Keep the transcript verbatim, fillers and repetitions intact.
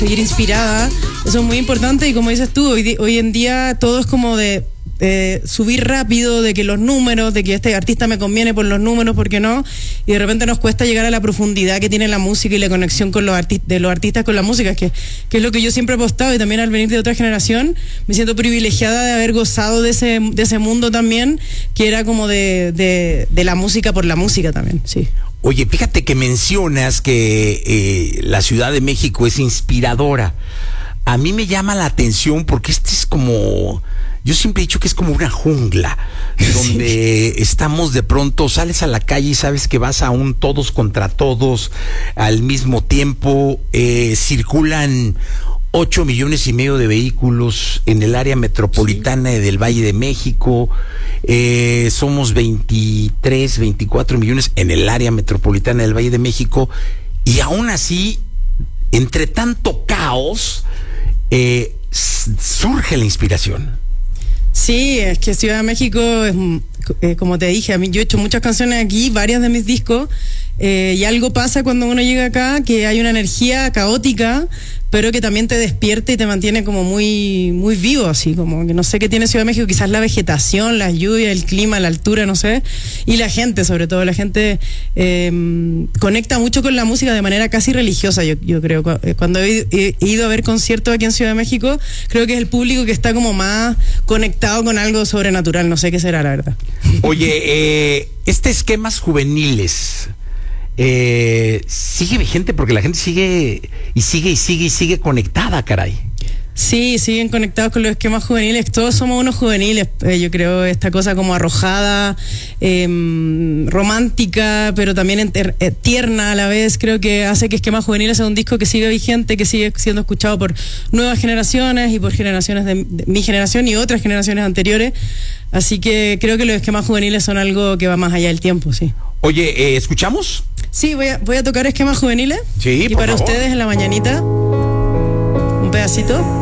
seguir inspirada, eso es muy importante y como dices tú, hoy, hoy en día todo es como de eh, subir rápido, de que los números, de que este artista me conviene por los números, ¿por qué no? Y de repente nos cuesta llegar a la profundidad que tiene la música y la conexión con los arti- de los artistas con la música, que, que es lo que yo siempre he apostado y también al venir de otra generación me siento privilegiada de haber gozado de ese, de ese mundo también, que era como de, de, de la música por la música también, sí. Oye, fíjate que mencionas que eh, la Ciudad de México es inspiradora. A mí me llama la atención porque este es como... Yo siempre he dicho que es como una jungla, donde sí. Estamos de pronto, sales a la calle y sabes que vas a un todos contra todos al mismo tiempo, eh, circulan ocho millones y medio de vehículos en el área metropolitana sí. del Valle de México, eh, somos veintitrés, veinticuatro millones en el área metropolitana del Valle de México, y aún así, entre tanto caos, eh, surge la inspiración. Sí, es que Ciudad de México es, eh, como te dije, a mí yo he hecho muchas canciones aquí, varias de mis discos, eh, y algo pasa cuando uno llega acá, que hay una energía caótica, pero que también te despierta y te mantiene como muy muy vivo, así como que no sé qué tiene Ciudad de México, quizás la vegetación, las lluvias, el clima, la altura, no sé, y la gente, sobre todo la gente eh, conecta mucho con la música de manera casi religiosa, yo, yo creo. Cuando he, he ido a ver conciertos aquí en Ciudad de México, creo que es el público que está como más conectado con algo sobrenatural, no sé qué será, la verdad. Oye, eh, este esquemas juveniles eh, sigue vigente porque la gente sigue y sigue y sigue y sigue conectada, caray. Sí, siguen conectados con los esquemas juveniles. Todos somos unos juveniles, eh, yo creo, esta cosa como arrojada, eh, romántica, pero también enter, eh, tierna a la vez. Creo que hace que Esquemas Juveniles sea un disco que sigue vigente, que sigue siendo escuchado por nuevas generaciones y por generaciones de, de mi generación y otras generaciones anteriores. Así que creo que los esquemas juveniles son algo que va más allá del tiempo, sí. Oye, eh, ¿escuchamos? Sí, voy a, voy a tocar Esquemas Juveniles. Sí, y por para favor. ustedes en la mañanita, un pedacito.